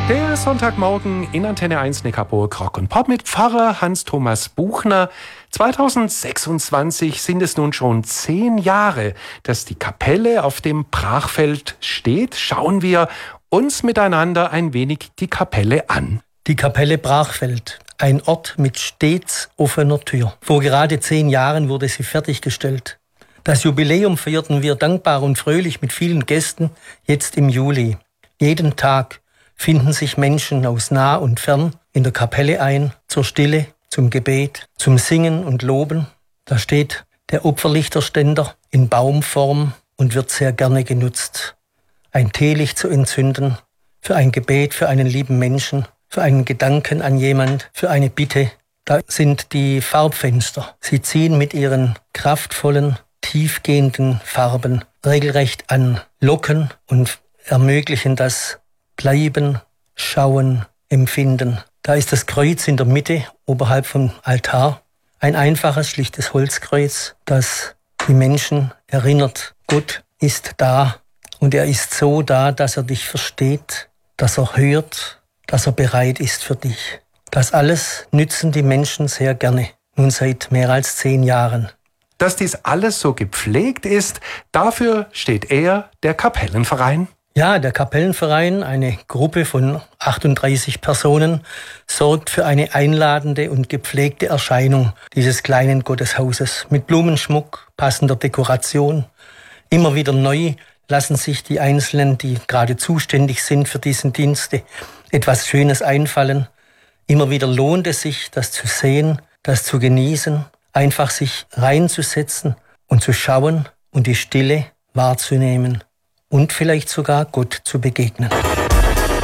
Der Sonntagmorgen in Antenne 1 Neckarburg Rock und Pop mit Pfarrer Hans-Thomas Buchner. 2026 sind es nun schon 10 Jahre, dass die Kapelle auf dem Brachfeld steht. Schauen wir uns miteinander ein wenig die Kapelle an. Die Kapelle Brachfeld, ein Ort mit stets offener Tür. Vor gerade 10 Jahren wurde sie fertiggestellt. Das Jubiläum feierten wir dankbar und fröhlich mit vielen Gästen jetzt im Juli. Jeden Tag finden sich Menschen aus nah und fern in der Kapelle ein, zur Stille, zum Gebet, zum Singen und Loben. Da steht der Opferlichterständer in Baumform und wird sehr gerne genutzt. Ein Teelicht zu entzünden, für ein Gebet, für einen lieben Menschen, für einen Gedanken an jemand, für eine Bitte. Da sind die Farbfenster. Sie ziehen mit ihren kraftvollen, tiefgehenden Farben regelrecht an Locken und ermöglichen das Bleiben, Schauen, Empfinden. Da ist das Kreuz in der Mitte, oberhalb vom Altar. Ein einfaches, schlichtes Holzkreuz, das die Menschen erinnert. Gott ist da und er ist so da, dass er dich versteht, dass er hört, dass er bereit ist für dich. Das alles nützen die Menschen sehr gerne, nun seit mehr als 10 Jahren. Dass dies alles so gepflegt ist, dafür steht er, der Kapellenverein. Ja, der Kapellenverein, eine Gruppe von 38 Personen, sorgt für eine einladende und gepflegte Erscheinung dieses kleinen Gotteshauses. Mit Blumenschmuck, passender Dekoration. Immer wieder neu lassen sich die Einzelnen, die gerade zuständig sind für diesen Dienst, etwas Schönes einfallen. Immer wieder lohnt es sich, das zu sehen, das zu genießen, einfach sich reinzusetzen und zu schauen und die Stille wahrzunehmen. Und vielleicht sogar Gott zu begegnen.